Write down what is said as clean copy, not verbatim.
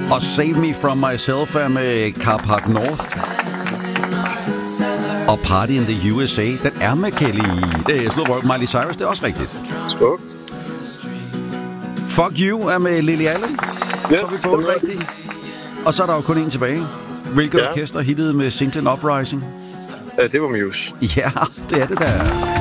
Og Save Me From Myself er med Carpark North. Og Party in the USA, den er med Miley Cyrus, det er også rigtigt. Smukt. Fuck You er med Lily Allen. Yes, så er vi både rigtigt. Og så er der jo kun en tilbage. Hvilket orkester hittede med singlen Uprising? Det var Muse. Ja, det er det der.